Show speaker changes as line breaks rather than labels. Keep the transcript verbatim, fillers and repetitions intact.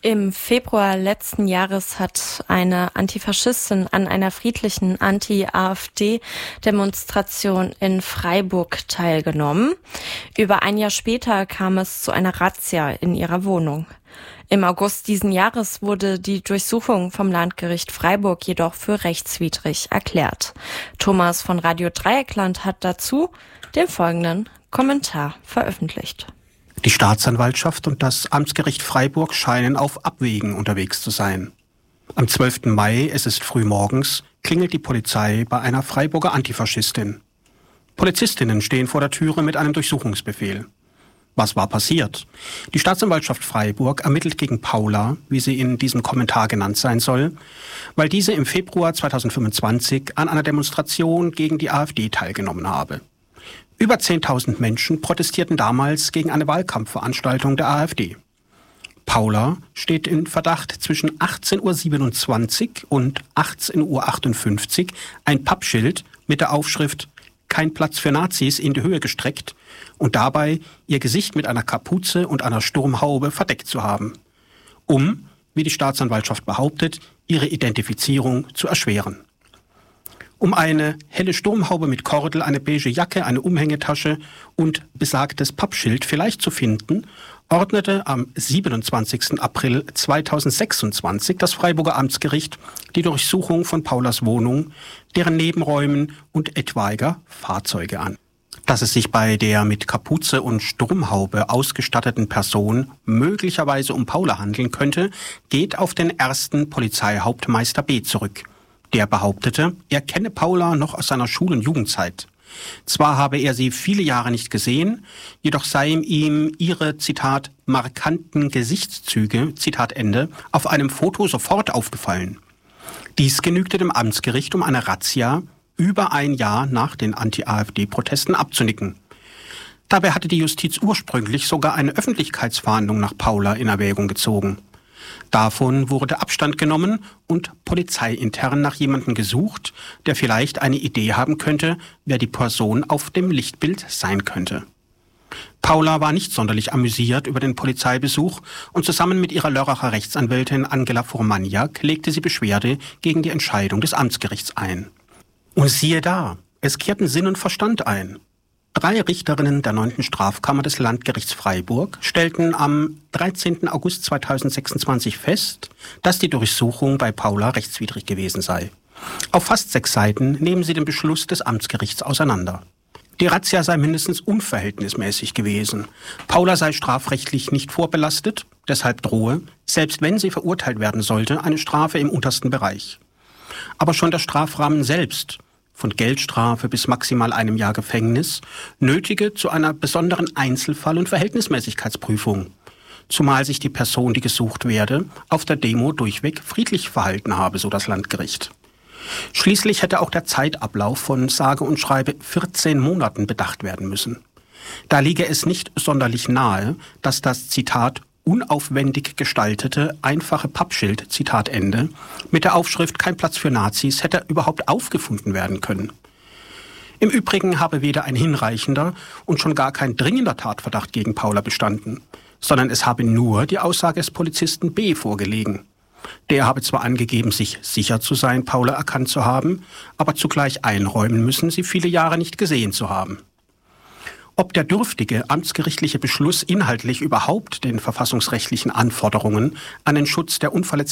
Im Februar letzten Jahres hat eine Antifaschistin an einer friedlichen Anti-AfD-Demonstration in Freiburg teilgenommen. Über ein Jahr später kam es zu einer Razzia in ihrer Wohnung. Im August diesen Jahres wurde die Durchsuchung vom Landgericht Freiburg jedoch für rechtswidrig erklärt. Thomas von Radio Dreieckland hat dazu den folgenden Kommentar veröffentlicht.
Die Staatsanwaltschaft und das Amtsgericht Freiburg scheinen auf Abwägen unterwegs zu sein. Am zwölften Mai, es ist frühmorgens, klingelt die Polizei bei einer Freiburger Antifaschistin. Polizistinnen stehen vor der Türe mit einem Durchsuchungsbefehl. Was war passiert? Die Staatsanwaltschaft Freiburg ermittelt gegen Paula, wie sie in diesem Kommentar genannt sein soll, weil diese im Februar zweitausendfünfundzwanzig an einer Demonstration gegen die AfD teilgenommen habe. Über zehntausend Menschen protestierten damals gegen eine Wahlkampfveranstaltung der AfD. Paula steht in Verdacht, zwischen achtzehn Uhr siebenundzwanzig und achtzehn Uhr achtundfünfzig ein Pappschild mit der Aufschrift "Kein Platz für Nazis" in die Höhe gestreckt und dabei ihr Gesicht mit einer Kapuze und einer Sturmhaube verdeckt zu haben, um, wie die Staatsanwaltschaft behauptet, ihre Identifizierung zu erschweren. Um eine helle Sturmhaube mit Kordel, eine beige Jacke, eine Umhängetasche und besagtes Pappschild vielleicht zu finden, ordnete am siebenundzwanzigsten April zweitausendsechsundzwanzig das Freiburger Amtsgericht die Durchsuchung von Paulas Wohnung, deren Nebenräumen und etwaiger Fahrzeuge an. Dass es sich bei der mit Kapuze und Sturmhaube ausgestatteten Person möglicherweise um Paula handeln könnte, geht auf den ersten Polizeihauptmeister B. zurück. Der behauptete, er kenne Paula noch aus seiner Schul- und Jugendzeit. Zwar habe er sie viele Jahre nicht gesehen, jedoch seien ihm ihre, Zitat, markanten Gesichtszüge, Zitat Ende, auf einem Foto sofort aufgefallen. Dies genügte dem Amtsgericht, um eine Razzia über ein Jahr nach den Anti-AfD-Protesten abzunicken. Dabei hatte die Justiz ursprünglich sogar eine Öffentlichkeitsfahndung nach Paula in Erwägung gezogen. Davon wurde Abstand genommen und polizeiintern nach jemandem gesucht, der vielleicht eine Idee haben könnte, wer die Person auf dem Lichtbild sein könnte. Paula war nicht sonderlich amüsiert über den Polizeibesuch und zusammen mit ihrer Lörracher Rechtsanwältin Angela Furmaniak legte sie Beschwerde gegen die Entscheidung des Amtsgerichts ein. Und siehe da, es kehrten Sinn und Verstand ein. Drei Richterinnen der neunten Strafkammer des Landgerichts Freiburg stellten am dreizehnten August zweitausendsechsundzwanzig fest, dass die Durchsuchung bei Paula rechtswidrig gewesen sei. Auf fast sechs Seiten nehmen sie den Beschluss des Amtsgerichts auseinander. Die Razzia sei mindestens unverhältnismäßig gewesen. Paula sei strafrechtlich nicht vorbelastet, deshalb drohe, selbst wenn sie verurteilt werden sollte, eine Strafe im untersten Bereich. Aber schon der Strafrahmen selbst, von Geldstrafe bis maximal einem Jahr Gefängnis, nötige zu einer besonderen Einzelfall- und Verhältnismäßigkeitsprüfung. Zumal sich die Person, die gesucht werde, auf der Demo durchweg friedlich verhalten habe, so das Landgericht. Schließlich hätte auch der Zeitablauf von sage und schreibe vierzehn Monaten bedacht werden müssen. Da liege es nicht sonderlich nahe, dass das, Zitat, unaufwendig gestaltete, einfache Pappschild, Zitat Ende, mit der Aufschrift "Kein Platz für Nazis" hätte überhaupt aufgefunden werden können. Im Übrigen habe weder ein hinreichender und schon gar kein dringender Tatverdacht gegen Paula bestanden, sondern es habe nur die Aussage des Polizisten B. vorgelegen. Der habe zwar angegeben, sich sicher zu sein, Paula erkannt zu haben, aber zugleich einräumen müssen, sie viele Jahre nicht gesehen zu haben. Ob der dürftige amtsgerichtliche Beschluss inhaltlich überhaupt den verfassungsrechtlichen Anforderungen an den Schutz der Unverletzlichkeit